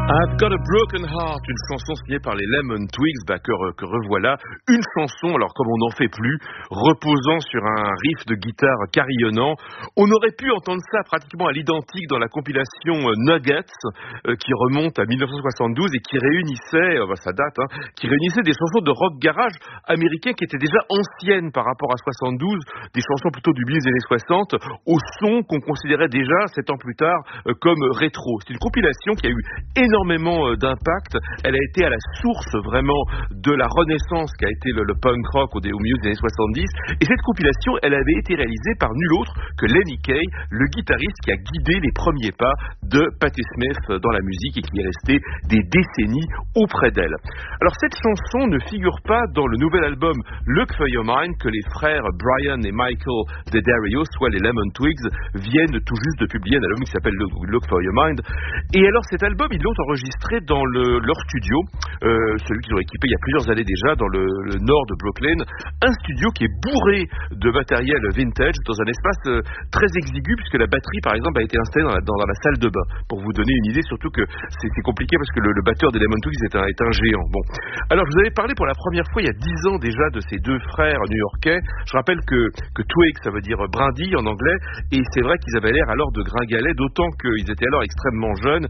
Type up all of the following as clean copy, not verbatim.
I've Got a Broken Heart, une chanson signée par les Lemon Twigs, que revoilà. Une chanson, alors comme on n'en fait plus, reposant sur un riff de guitare carillonnant. On aurait pu entendre ça pratiquement à l'identique dans la compilation Nuggets, qui remonte à 1972 et qui réunissait, ça date, qui réunissait des chansons de rock garage américain qui étaient déjà anciennes par rapport à 72, des chansons plutôt du milieu des années 60, au son qu'on considérait déjà, 7 ans plus tard, comme rétro. C'est une compilation qui a eu énormément d'impact. Elle a été à la source vraiment de la renaissance qu'a été le punk rock au milieu des années 70. Et cette compilation, elle avait été réalisée par nul autre que Lenny Kaye, le guitariste qui a guidé les premiers pas de Patti Smith dans la musique et qui est resté des décennies auprès d'elle. Alors cette chanson ne figure pas dans le nouvel album Look for Your Mind que les frères Brian et Michael D'Addario, soit les Lemon Twigs, viennent tout juste de publier un album qui s'appelle Look for Your Mind. Et alors cet album, ils l'ont enregistré dans leur studio, celui qu'ils ont équipé il y a plusieurs années déjà dans le nord de Brooklyn, un studio qui est bourré de matériel vintage dans un espace très exigu puisque la batterie par exemple a été installée dans la salle de bain, pour vous donner une idée, surtout que c'est compliqué parce que le batteur des Lemon Twigs est un géant. Bon, alors je vous avais parlé pour la première fois il y a 10 ans déjà de ces deux frères new-yorkais. Je rappelle que Twig ça veut dire brindille en anglais, et c'est vrai qu'ils avaient l'air alors de gringalet, d'autant qu'ils étaient alors extrêmement jeunes,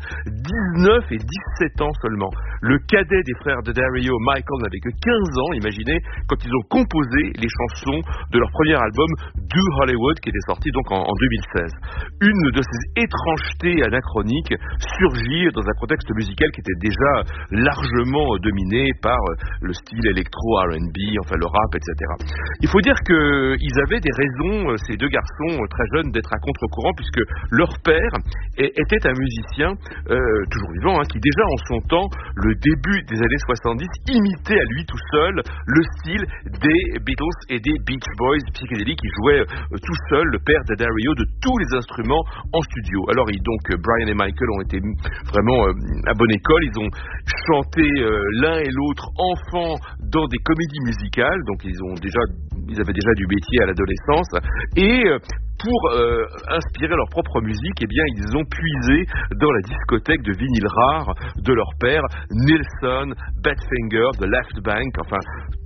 19 et 17 ans seulement. Le cadet des frères D'Addario, Michael, n'avait que 15 ans, imaginez, quand ils ont composé les chansons de leur premier album Do Hollywood, qui était sorti donc en 2016. Une de ces étrangetés anachroniques surgit dans un contexte musical qui était déjà largement dominé par le style électro, R&B, enfin le rap, etc. Il faut dire qu'ils avaient des raisons, ces deux garçons très jeunes, d'être à contre-courant, puisque leur père était un musicien toujours vivant, qui déjà en son temps, le début des années 70, imitait à lui tout seul le style des Beatles et des Beach Boys psychédéliques. Il jouait tout seul, le père d'Addario, de tous les instruments en studio. Alors donc Brian et Michael ont été vraiment à bonne école. Ils ont chanté l'un et l'autre enfants dans des comédies musicales, donc ils avaient déjà du métier à l'adolescence, et pour inspirer leur propre musique, eh bien, ils ont puisé dans la discothèque de vinyle rare de leur père, Nilsson, Badfinger, The Left Bank, enfin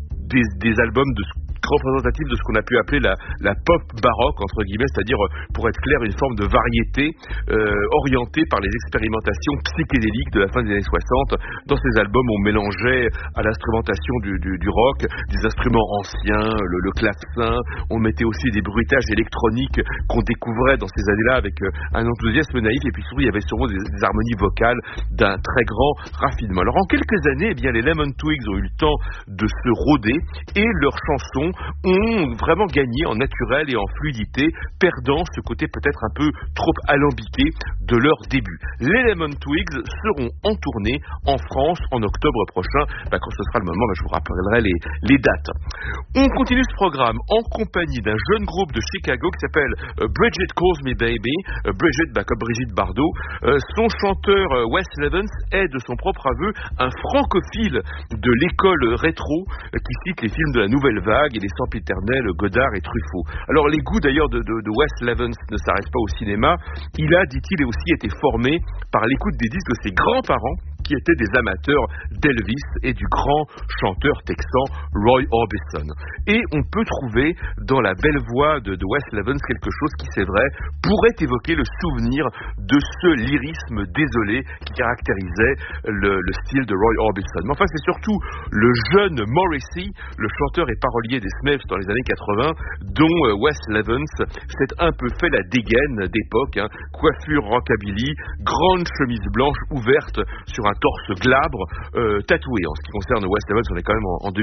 des albums représentatifs de ce qu'on a pu appeler la pop baroque, entre guillemets, c'est-à-dire, pour être clair, une forme de variété orientée par les expérimentations psychédéliques de la fin des années 60. Dans ces albums, on mélangeait à l'instrumentation du rock des instruments anciens, le clavecin, on mettait aussi des bruitages électroniques qu'on découvrait dans ces années-là avec un enthousiasme naïf, et puis surtout, il y avait sûrement des harmonies vocales d'un très grand raffinement. Alors en quelques années, eh bien, les Lemon Twigs ont eu le temps de se roder, et leurs chansons ont vraiment gagné en naturel et en fluidité, perdant ce côté peut-être un peu trop alambiqué de leur début. Les Lemon Twigs seront en tournée en France en octobre prochain. Quand ce sera le moment, je vous rappellerai les dates. On continue ce programme en compagnie d'un jeune groupe de Chicago qui s'appelle Bridget Calls Me Baby. Bridget, comme Brigitte Bardot. Son chanteur Wes Levens est de son propre aveu un francophile de l'école rétro qui cite les films de la Nouvelle Vague et les sempiternels Godard et Truffaut. Alors les goûts d'ailleurs de Wes Levens ne s'arrêtent pas au cinéma. Il a, dit-il, aussi été formé par l'écoute des disques de ses grands-parents qui étaient des amateurs d'Elvis et du grand chanteur texan Roy Orbison. Et on peut trouver dans la belle voix de Wes Levens quelque chose qui, c'est vrai, pourrait évoquer le souvenir de ce lyrisme désolé qui caractérisait le style de Roy Orbison. Mais enfin, c'est surtout le jeune Morrissey, le chanteur et parolier des Smiths dans les années 80, dont Wes Levens s'est un peu fait la dégaine d'époque, coiffure rockabilly, grande chemise blanche ouverte sur un torse glabre, tatoué. En ce qui concerne Wes Levens, on est quand même en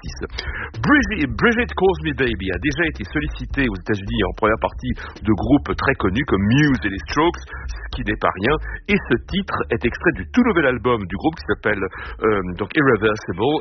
2026. Bridget Calls Me Baby a déjà été sollicitée aux États-Unis en première partie de groupes très connus comme Muse et les Strokes, ce qui n'est pas rien. Et ce titre est extrait du tout nouvel album du groupe qui s'appelle donc Irreversible,